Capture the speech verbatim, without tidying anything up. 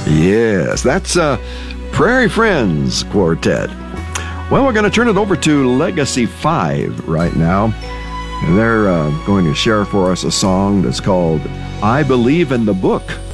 Yes, that's uh, Prairie Friends Quartet. Well, we're going to turn it over to Legacy five right now. And they're uh, going to share for us a song that's called I Believe in the Book.